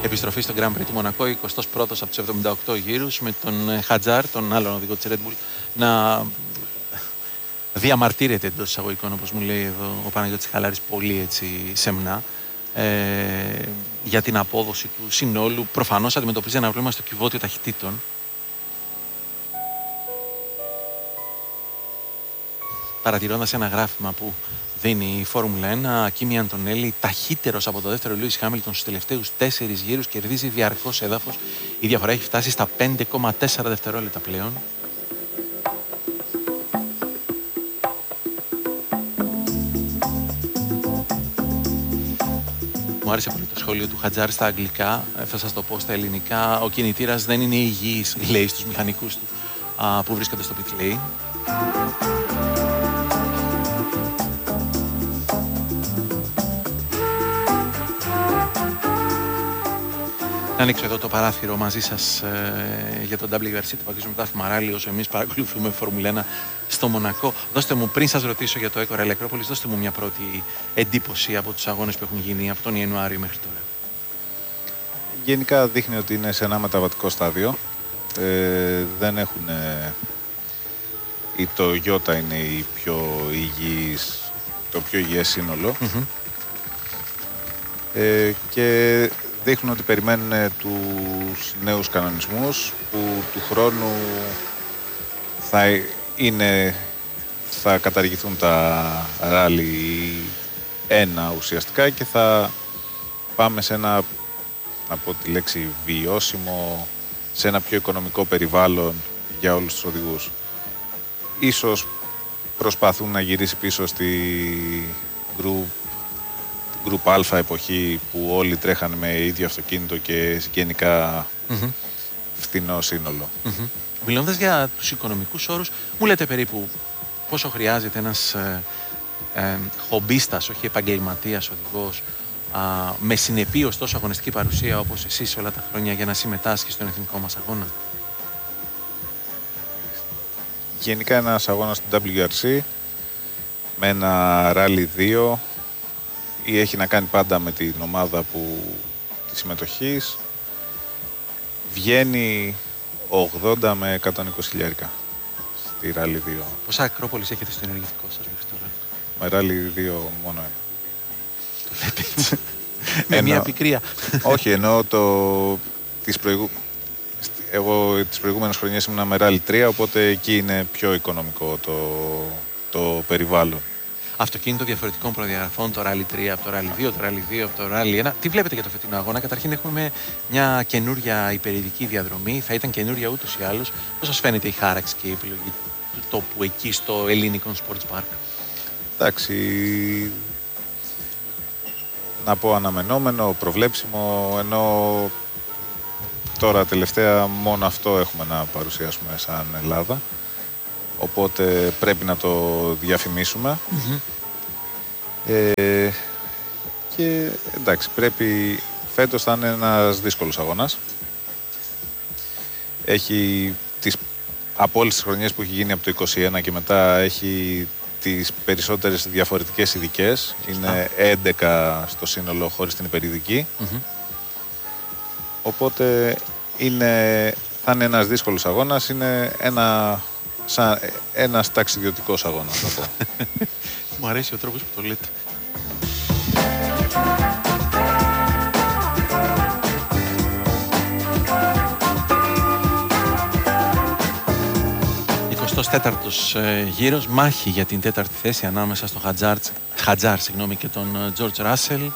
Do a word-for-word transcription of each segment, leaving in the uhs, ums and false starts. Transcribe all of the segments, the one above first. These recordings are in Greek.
επιστροφή στο Grand Prix του Μονακό, εικοστός πρώτος από τους εβδομήντα οκτώ γύρους, με τον Χατζάρ, τον άλλον οδηγό της Red Bull, να διαμαρτύρεται εντός εισαγωγικών, όπως μου λέει εδώ ο Παναγιώτης Χαλάρης, πολύ έτσι σεμνά, ε, για την απόδοση του συνόλου. Προφανώς αντιμετωπίζει ένα πρόβλημα στο κυβότιο ταχυτήτων. Παρατηρώντας ένα γράφημα που δίνει η Φόρμουλα ένα, Κίμι Αντωνέλη, ταχύτερος από το δεύτερο Λούις Χάμιλτον στους τελευταίους τέσσερις γύρους, κερδίζει διαρκώς έδαφος. Η διαφορά έχει φτάσει στα πέντε κόμμα τέσσερα δευτερόλεπτα πλέον. Μου άρεσε πολύ το σχόλιο του Χατζάρ στα αγγλικά, θα σας το πω στα ελληνικά. Ο κινητήρας δεν είναι υγιής, λέει στους μηχανικούς του α, που βρίσκονται στο pit lane. Να ανοίξω εδώ το παράθυρο μαζί σας ε, για το ντάμπλιου αρ σι, το Παγκόσμιο Πρωτάθλημα Ράλι, όσο εμείς παρακολουθούμε Φόρμουλα ένα στο Μονακό. Δώστε μου, πριν σας ρωτήσω για το Eco Rally Acropolis, δώστε μου μια πρώτη εντύπωση από τους αγώνες που έχουν γίνει από τον Ιανουάριο μέχρι τώρα. Γενικά δείχνει ότι είναι σε ένα μεταβατικό στάδιο. Ε, δεν έχουν... Ε, η Toyota είναι η πιο υγιής, το πιο υγιές σύνολο. Mm-hmm. ε, και δείχνουν ότι περιμένουν τους νέους κανονισμούς που του χρόνου θα, είναι, θα καταργηθούν τα ράλι ένα ουσιαστικά και θα πάμε σε ένα, από τη λέξη βιώσιμο, σε ένα πιο οικονομικό περιβάλλον για όλους τους οδηγούς. Ίσως προσπαθούν να γυρίσει πίσω στη group Group Α εποχή που όλοι τρέχανε με ίδιο αυτοκίνητο και γενικά mm-hmm. φθηνό σύνολο. Mm-hmm. Μιλώντας για τους οικονομικούς όρους, μου λέτε περίπου πόσο χρειάζεται ένας ε, ε, χομπίστας, όχι επαγγελματίας οδηγός, α, με συνεπή ωστόσο αγωνιστική παρουσία όπως εσείς όλα τα χρόνια για να συμμετάσχει στον εθνικό μας αγώνα? Γενικά ένας αγώνας του ντάμπλιου αρ σι με ένα ράλι δύο ή έχει να κάνει πάντα με την ομάδα που, της συμμετοχής, βγαίνει ογδόντα με εκατόν είκοσι χιλιάρικα στη ράλι δύο. Πόσα Ακρόπολης έχετε στο ενεργητικό σας μέχρι τώρα? Με ράλι δύο μόνο ένα. Το λέτε έτσι. Με μια πικρία. Όχι, εννοώ το... Τις προηγου... Εγώ τις προηγούμενες χρονιές ήμουνα με ράλι τρία, οπότε εκεί είναι πιο οικονομικό το, το περιβάλλον. Αυτοκίνητο διαφορετικών προδιαγραφών, το ράλι τρία από το ράλι δύο, το ράλι δύο από το ράλι ένα. Τι βλέπετε για το φετινό αγώνα? Καταρχήν έχουμε μια καινούρια υπερηδική διαδρομή, θα ήταν καινούρια ούτως ή άλλως. Πώς σας φαίνεται η χάραξη και η επιλογή του τόπου εκεί στο Ελληνικό Sports Park? Εντάξει, να πω αναμενόμενο, προβλέψιμο, ενώ τώρα τελευταία μόνο αυτό έχουμε να παρουσιάσουμε σαν Ελλάδα. Οπότε πρέπει να το διαφημίσουμε. Mm-hmm. Ε, και εντάξει, πρέπει, φέτος θα είναι ένας δύσκολος αγώνας. Έχει τις, από όλες τις χρονιές που έχει γίνει από το είκοσι ένα και μετά, έχει τις περισσότερες διαφορετικές ειδικές. Είναι έντεκα στο σύνολο χωρίς την υπερειδική. Mm-hmm. Οπότε είναι, θα είναι ένας δύσκολος αγώνας. Είναι ένα... σαν ένας ταξιδιωτικός αγώνας, θα πω. Μου αρέσει ο τρόπος που το λέτε. εικοστός τέταρτος ε, γύρος, μάχη για την τέταρτη θέση ανάμεσα στον Χατζάρ, Χατζάρ συγγνώμη, και τον Τζορτζ Ράσελ.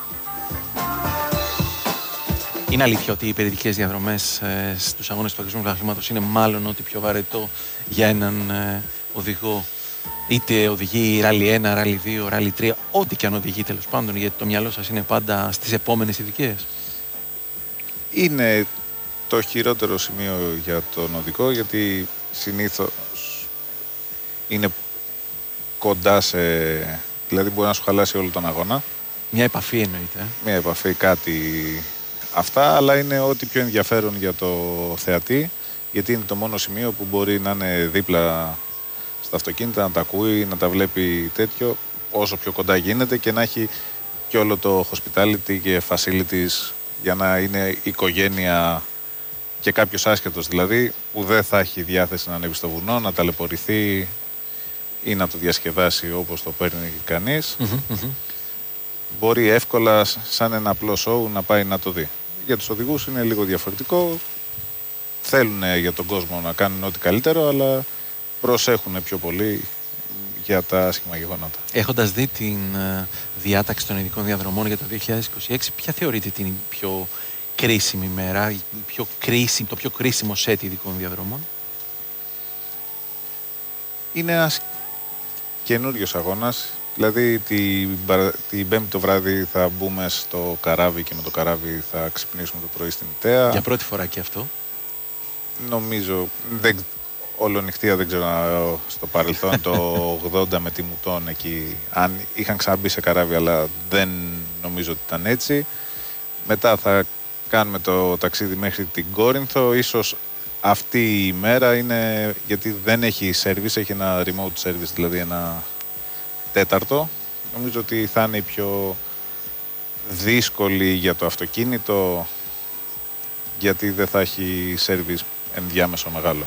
Είναι αλήθεια ότι οι υπερηδικές διαδρομές ε, στους αγώνες του Παγκοσμίου Πρωταθλήματος είναι μάλλον ό,τι πιο βαρετό για έναν ε, οδηγό, είτε οδηγεί ράλι ένα, ράλι δύο, ράλι τρία, ό,τι και αν οδηγεί τέλος πάντων, γιατί το μυαλό σας είναι πάντα στις επόμενες ειδικές? Είναι το χειρότερο σημείο για τον οδηγό, γιατί συνήθως είναι κοντά σε... δηλαδή μπορεί να σου χαλάσει όλο τον αγώνα. Μια επαφή εννοείται. Ε? Μια επαφή, κάτι... Αυτά, αλλά είναι ό,τι πιο ενδιαφέρον για το θεατή, γιατί είναι το μόνο σημείο που μπορεί να είναι δίπλα στα αυτοκίνητα, να τα ακούει, να τα βλέπει τέτοιο, όσο πιο κοντά γίνεται, και να έχει και όλο το hospitality και facilities Για να είναι οικογένεια και κάποιος άσχετος δηλαδή, που δεν θα έχει διάθεση να ανέβει στο βουνό, να ταλαιπωρηθεί ή να το διασκεδάσει όπως το παίρνει κανείς. Mm-hmm, mm-hmm. Μπορεί εύκολα σαν ένα απλό σοου να πάει να το δει. Για τους οδηγούς είναι λίγο διαφορετικό. Θέλουν για τον κόσμο να κάνουν ό,τι καλύτερο, αλλά προσέχουν πιο πολύ για τα άσχημα γεγονότα. Έχοντας δει την uh, διάταξη των ειδικών διαδρομών για το δύο χιλιάδες είκοσι έξι, ποια θεωρείτε την πιο κρίσιμη μέρα, η πιο κρίσιμη, το πιο κρίσιμο σετ ειδικών διαδρομών? Είναι ένας καινούριος αγώνας. Δηλαδή την, την Πέμπτη το βράδυ θα μπούμε στο καράβι και με το καράβι θα ξυπνήσουμε το πρωί στην Ιταία. Για πρώτη φορά και αυτό. Νομίζω, δεν, ολονυχτία δεν ξέρω, στο παρελθόν το ογδόντα με τη Μουτών εκεί, αν είχαν ξαναμπεί σε καράβι, αλλά δεν νομίζω ότι ήταν έτσι. Μετά θα κάνουμε το ταξίδι μέχρι την Κόρινθο. Ίσως αυτή η μέρα είναι, γιατί δεν έχει service, έχει ένα remote service, δηλαδή ένα τέταρτο. Νομίζω ότι θα είναι η πιο δύσκολη για το αυτοκίνητο, γιατί δεν θα έχει service ενδιάμεσο μεγάλο.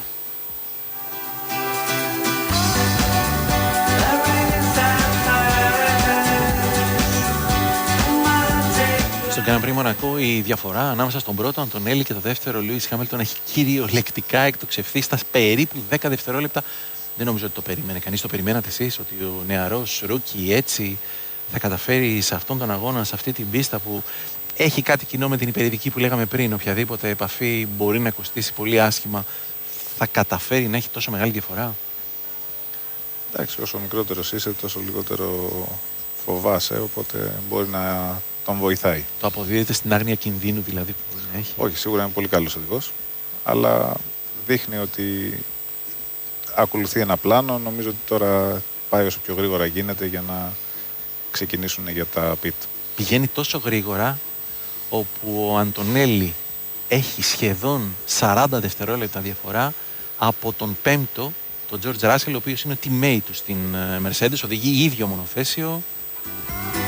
Στον Grand Prix Μονακό η διαφορά ανάμεσα στον πρώτο Αντωνέλη και το δεύτερο Λούις Χάμιλτον έχει κυριολεκτικά εκτοξευθεί στα περίπου δέκα δευτερόλεπτα. Δεν νομίζω ότι το περίμενε κανείς. Το περιμένατε εσείς ότι ο νεαρός ρούκι έτσι θα καταφέρει σε αυτόν τον αγώνα, σε αυτή την πίστα που έχει κάτι κοινό με την υπερηδική που λέγαμε πριν? Οποιαδήποτε επαφή μπορεί να κοστίσει πολύ άσχημα, θα καταφέρει να έχει τόσο μεγάλη διαφορά? Εντάξει, όσο μικρότερος είσαι, τόσο λιγότερο φοβάσαι, οπότε μπορεί να τον βοηθάει. Το αποδίδεται στην άγνοια κινδύνου δηλαδή που μπορεί να έχει? Όχι, σίγουρα είναι πολύ καλός οδηγός, αλλά δείχνει ότι ακολουθεί ένα πλάνο. Νομίζω ότι τώρα πάει όσο πιο γρήγορα γίνεται για να ξεκινήσουν για τα πιτ. Πηγαίνει τόσο γρήγορα όπου ο Αντωνέλη έχει σχεδόν σαράντα δευτερόλεπτα διαφορά από τον πέμπτο, τον George Russell, ο οποίος είναι ο teammate του στην Mercedes, οδηγεί ίδιο μονοθέσιο.